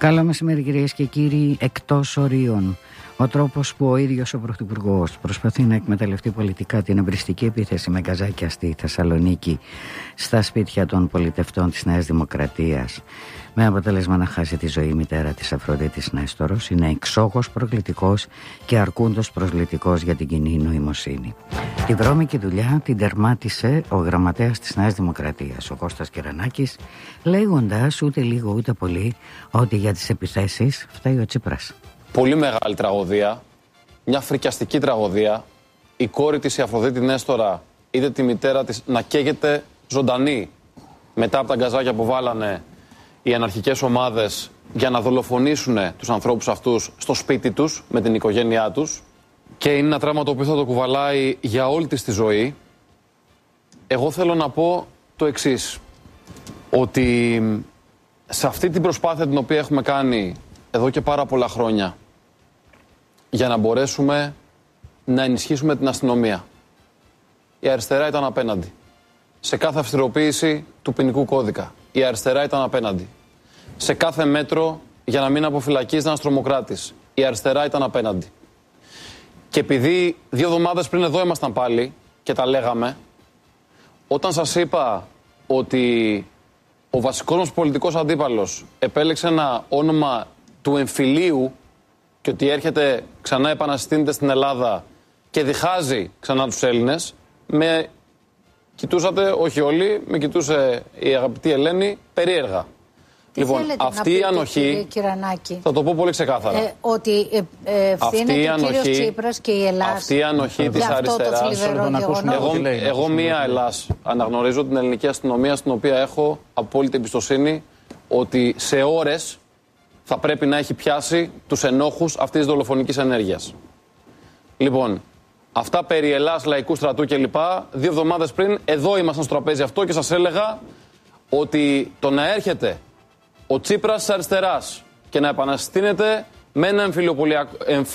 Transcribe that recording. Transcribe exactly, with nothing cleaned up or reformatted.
Καλό μεσημέρι, κυρίες και κύριοι. Εκτός ορίων. Ο τρόπος που ο ίδιος ο Πρωθυπουργός προσπαθεί να εκμεταλλευτεί πολιτικά την εμπριστική επίθεση με γκαζάκια στη Θεσσαλονίκη στα σπίτια των πολιτευτών της Νέας Δημοκρατίας, με αποτέλεσμα να χάσει τη ζωή η μητέρα της Αφροδίτης Νέστορος, είναι εξόχως προκλητικός και αρκούντος προσλητικός για την κοινή νοημοσύνη. Τη βρώμικη δουλειά την τερμάτισε ο γραμματέας της Νέας Δημοκρατίας, ο Κώστας Κερανάκης, λέγοντας ούτε λίγο ούτε πολύ ότι για τις επιθέσεις φταίει ο Τσίπρας. Πολύ μεγάλη τραγωδία, μια φρικιαστική τραγωδία. Η κόρη της, η Αφροδίτη Νέστορα, είδε τη μητέρα της να καίγεται ζωντανή μετά από τα γκαζάκια που βάλανε οι αναρχικές ομάδες για να δολοφονήσουν τους ανθρώπους αυτούς στο σπίτι τους με την οικογένειά τους. Και είναι ένα τραύμα το οποίο θα το κουβαλάει για όλη της τη ζωή. Εγώ θέλω να πω το εξής, ότι σε αυτή την προσπάθεια την οποία έχουμε κάνει εδώ και πάρα πολλά χρόνια για να μπορέσουμε να ενισχύσουμε την αστυνομία, η αριστερά ήταν απέναντι. Σε κάθε αυστηροποίηση του ποινικού κώδικα, η αριστερά ήταν απέναντι. Σε κάθε μέτρο για να μην αποφυλακίζεται ένας τρομοκράτης, η αριστερά ήταν απέναντι. Και επειδή δύο εβδομάδες πριν εδώ ήμασταν πάλι και τα λέγαμε, όταν σας είπα ότι ο βασικός μας πολιτικός αντίπαλος επέλεξε ένα όνομα του εμφυλίου και ότι έρχεται ξανά επαναστήνεται στην Ελλάδα και διχάζει ξανά τους Έλληνες, με κοιτούσατε, όχι όλοι, με κοιτούσε η αγαπητή Ελένη περίεργα. Τι λοιπόν, αυτή η ανοχή, θα το πω πολύ ξεκάθαρα, ε, ότι ε, ε, ευθύνεται ο κύριος Τσίπρας και η Ελλάδα. Αυτή η ανοχή της αριστεράς, εγώ, εγώ μία Ελλάς αναγνωρίζω την ελληνική αστυνομία, στην οποία έχω απόλυτη εμπιστοσύνη ότι σε ώρες θα πρέπει να έχει πιάσει τους ενόχους αυτής της δολοφονικής ενέργειας. Λοιπόν, αυτά περί Ελλάς, λαϊκού στρατού κλπ. Δύο εβδομάδες πριν, εδώ ήμασταν στο τραπέζι αυτό και σας έλεγα ότι το να έρχεται ο Τσίπρας της αριστεράς και να επαναστήνεται με ένα